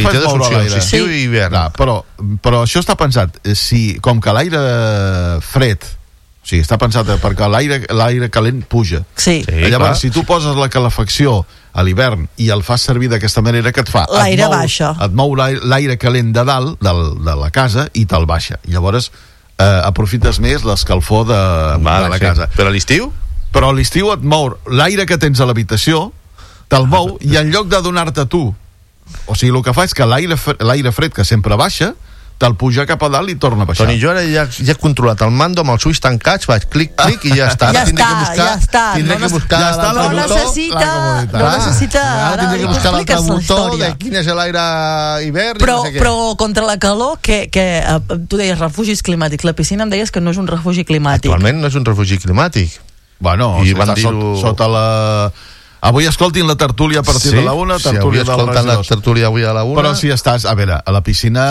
sí, fas té moure l'aire. estiu i hivern. Clar, però això està pensat, com que l'aire fred, o sigui, està pensat perquè l'aire calent puja. Sí. Llavors, si tu poses la calefacció a l'hivern i el fas servir d'aquesta manera, que et fa? L'aire baixa. Et mou l'aire calent de dalt, de la casa, i te'l baixa. I llavors aprofites més l'escalfor de la casa. Però a l'estiu? Però a l'estiu et mou l'aire que tens a l'habitació, te'l mou, i en lloc de donar-te tu, o sigui, el que fa és que l'aire fred, que sempre baixa, te'l puja cap a dalt i torna a baixar. Toni, jo ara ja he controlat el mando amb els ulls tancats, vaig clic i ja està. Ja està. Tindré que buscar No necessita. Ara tindré que buscar l'altre botó de quin és l'aire hivern. Però contra la calor, que tu deies refugis climàtics, la piscina em deies que no és un refugi climàtic. Actualment no és un refugi climàtic. Bueno, i van dir-ho sota la... Avui escoltin la tertúlia a partir de la 1, tertúlia del escoltant la tertúlia avui a la 1. Però si estàs, a veure, a la piscina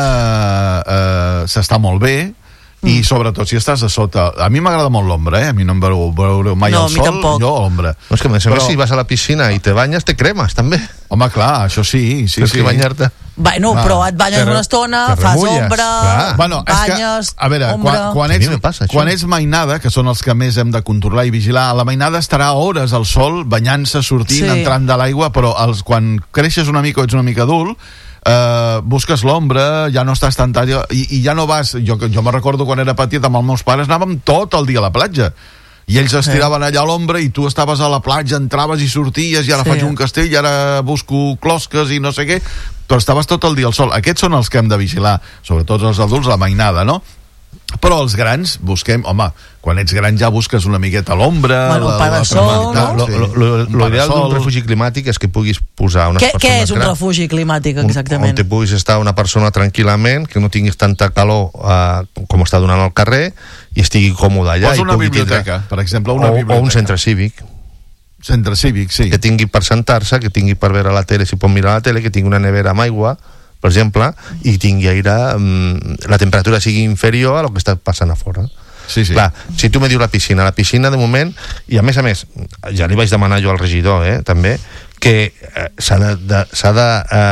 s'està molt bé, i sobretot si estàs a sota. A mi m'agrada molt l'ombra, a mi no em veureu mai al sol, jo l'ombra. No, és que a més si vas a la piscina i te banyes, te cremes també. Home, clar, això sí. Tens que banyar-te. Bueno, però et banyes una estona, fas ombra, banyes, a veure, quan ets mainada, que són els que més hem de controlar i vigilar, la mainada estarà hores al sol, banyant-se, sortint, entrant de l'aigua, però quan creixes una mica o ets una mica adult, busques l'ombra, ja no estàs tan tard, i ja no vas. Jo me recordo quan era petit amb els meus pares anàvem tot el dia a la platja i ells es tiraven allà a l'ombra i tu estaves a la platja, entraves i sorties i ara faig un castell i ara busco closques i no sé què, però estaves tot el dia al sol. Aquests són els que hem de vigilar, sobretot els adults, la mainada, no? Però els grans busquem, home, quan ets gran ja busques una miqueta l'ombra, un pa de sol, no? L'ideal d'un refugi climàtic és que puguis posar unes persones... Què és un refugi climàtic, exactament? On te puguis estar una persona tranquil·lament, que no tinguis tanta calor com està donant al carrer, i estigui còmode allà. Posa una biblioteca, per exemple, o un centre cívic. Centre cívic, sí. Que tingui per sentar-se, que tingui per veure la tele, si pot mirar la tele, que tingui una nevera amb aigua, per exemple, i tingui aire, la temperatura sigui inferior a lo que està passant a fora. Sí. Clar, si tu me dius la piscina de moment, i a més, ja li vaig demanar jo al regidor, també, que s'ha de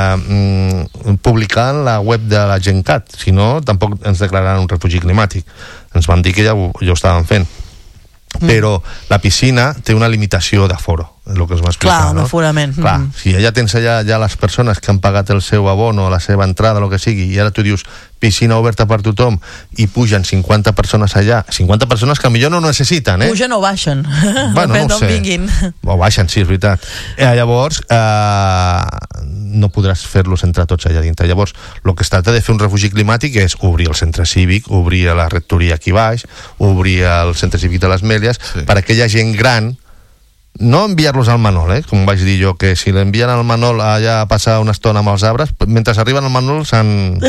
publicar en la web de la Gencat, si no, tampoc ens declararan un refugi climàtic. Ens van dir que ja ho estàvem fent. Però la piscina té una limitació d'aforo, el que es va explicar. Clar, un aforament. Clar, si ja tens allà les persones que han pagat el seu abono, la seva entrada, el que sigui, i ara tu dius piscina oberta per tothom i pugen 50 persones allà, 50 persones que millor no necessiten, Pugen o baixen? Bueno, no ho sé. O baixen, sí, és veritat. Llavors, no podràs fer-los entrar tots allà dintre. Llavors, el que es tracta de fer un refugi climàtic és obrir el centre cívic, obrir la rectoria aquí baix, obrir el centre cívic de les Mèlies, per a aquella gent gran, no enviar-los al Manol, com vaig dir jo, que si l'envien al Manol allà a passar una estona amb els arbres, mentre arriben al Manol s'han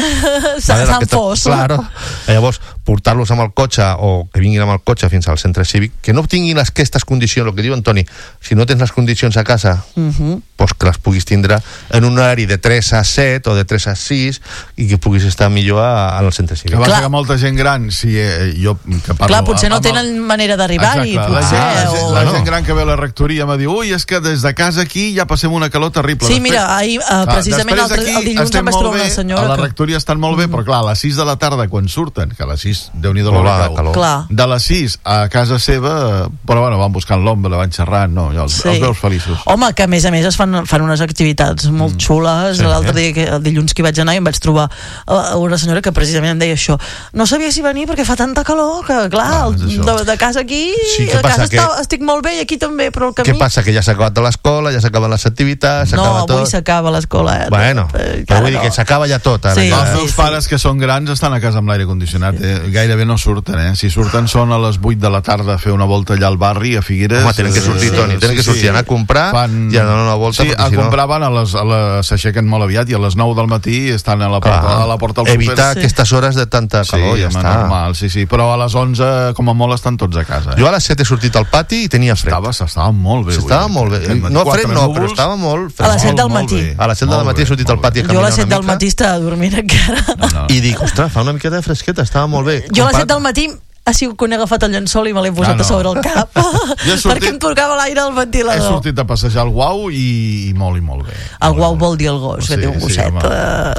fos. Claro. Llavors, portar-los amb el cotxe o que vinguin amb el cotxe fins al centre cívic, que no tinguin aquestes condicions, el que diu Antoni, si no tens les condicions a casa, doncs que les puguis tindre en un horari de 3 a 7 o de 3 a 6 i que puguis estar millor al centre cívic. Que passa que molta gent gran, jo que parlo... Clar, potser no tenen manera d'arribar-hi, potser... La gent gran que ve a la rectoria m'ha dit, ui, és que des de casa aquí ja passem una calor terrible. Sí, mira, ahir, precisament el dilluns em vaig trobar una senyora... A la rectoria estan molt bé, però clar, a les 6 de la tarda quan surten, que a les 6, Déu-n'hi-do la calor, de les 6 a casa seva, però bueno, van buscant l'ombra, van xerrant, no, els veus feliços. Home, que a més es fan unes activitats molt xules. L'altre dia, el dilluns que hi vaig anar, i em vaig trobar una senyora que precisament em deia això, no sabia si venir perquè fa tanta calor que clar, de casa aquí a casa estic molt bé i aquí també, però el camí... Què passa? Que ja s'ha acabat l'escola, ja s'acaben les activitats, s'acaba tot? No, avui s'acaba l'escola. Bueno, però vull dir que s'acaba ja tot. Els meus pares, que són grans, estan a casa amb l'aire condicionat, gairebé no surten, si surten són a les 8 de la tarda a fer una volta allà al barri, a Figueres. Home, tenen que sortir, Toni, tenen que sortir, anar a comprar i anar a donar una volta. Sí, a comprar van, s'aixequen molt aviat i a les 9 del matí estan a la porta del súper. Evitar aquestes hores de tanta calor, ja està. Normal, sí, però a les 11, com a molt, estan tots a casa. Jo a les 7 he sortit al pati i tenia fred. Estava molt bé. Estava molt bé. No fred no, però estava molt fred. A les 7 del matí. A les 7 del matí he sortit al pati a caminar una mica. Jo a les 7 del matí estava dormint encara. I dic, ostres, fa una miqueta de fresqueta, estava molt bé. Jo a les 7 del matí ha sigut quan he agafat el llençol i me l'he posat a sobre el cap perquè em tocava l'aire al ventilador. He sortit a passejar el guau i molt bé. El guau vol dir el gos, que té un gosset.